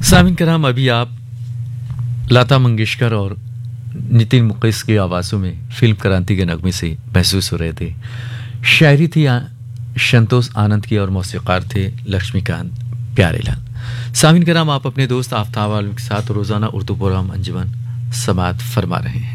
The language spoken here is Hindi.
सामिन कराम, अभी आप लता मंगेशकर और नितिन मुकेश की आवाज़ों में फिल्म क्रांति के नगमे से महसूस हो रहे थे। शायरी थी संतोष आनंद की और मौसीकार थे लक्ष्मीकांत प्यारेलाल। सामिन कराम, आप अपने दोस्त आफ्ताब आलम के साथ रोज़ाना उर्दू प्रोग्राम अंजुमन समात फरमा रहे हैं।